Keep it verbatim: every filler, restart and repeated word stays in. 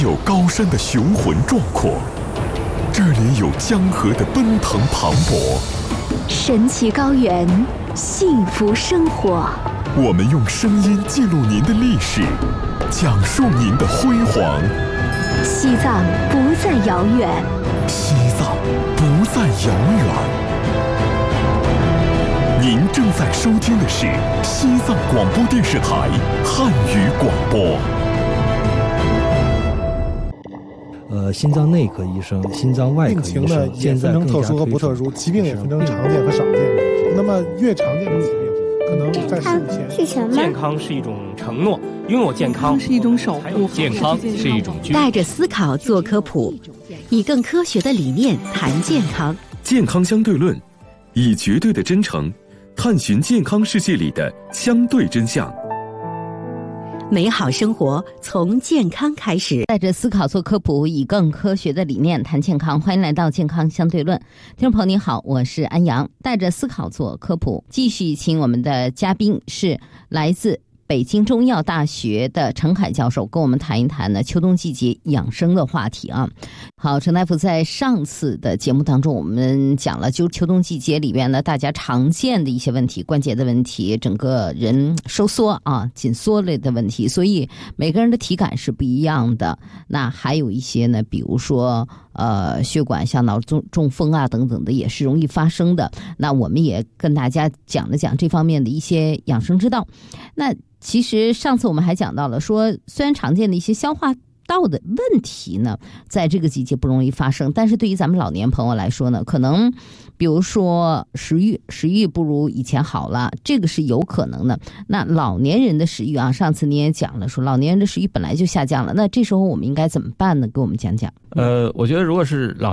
有高山的雄浑壮阔，这里有江河的奔腾磅礴。 神奇高原，幸福生活。 我们用声音记录您的历史，讲述您的辉煌。 西藏不再遥远， 西藏不再遥远。您正在收听的是西藏广播电视台汉语广播。 呃，心脏内科医生、心脏外科医生， 病情呢也分成特殊和不特殊，疾病也分成常见和少见。那么越常见的疾病，可能在十五前。 是什么？ 健康是一种承诺，拥有健康是一种守护， 健康是一种带着思考做科普，以更科学的理念谈健康。 健康相对论，以绝对的真诚探寻健康世界里的相对真相。 美好生活从健康开始， 带着思考做科普，以更科学的理念谈健康。欢迎来到健康相对论，听众朋友你好，我是安阳。带着思考做科普，继续请我们的嘉宾是来自北京中医药大学的陈海教授，跟我们谈一谈呢秋冬季节养生的话题啊。好，陈大夫，在上次的节目当中，我们讲了就秋冬季节里面呢，大家常见的一些问题，关节的问题，整个人收缩啊、紧缩类的问题，所以每个人的体感是不一样的。那还有一些呢，比如说呃血管像脑中中风啊等等的，也是容易发生的。那我们也跟大家讲了讲这方面的一些养生之道。那其实上次我们还讲到了说，虽然常见的一些消化道的问题呢，在这个季节不容易发生，但是对于咱们老年朋友来说呢，可能比如说食欲食欲不如以前好了，这个是有可能的。那老年人的食欲啊，上次你也讲了，说老年人的食欲本来就下降了，那这时候我们应该怎么办呢？给我们讲讲。 呃，我觉得如果是老